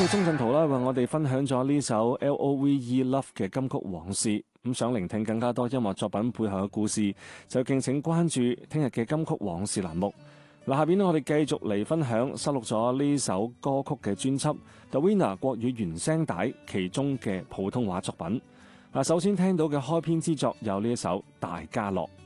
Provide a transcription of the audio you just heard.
謝鍾鎮濤啦，為我哋分享咗呢首 Love Love 嘅金曲往事。咁想聆聽更加多音樂作品背後嘅故事，就敬請關注聽日嘅金曲往事欄目。嗱，下邊呢我哋繼續嚟分享收錄咗呢首歌曲嘅專輯 The Winner 國語原聲帶其中嘅普通話作品。嗱，首先聽到嘅開篇之作有呢一首《大家樂》。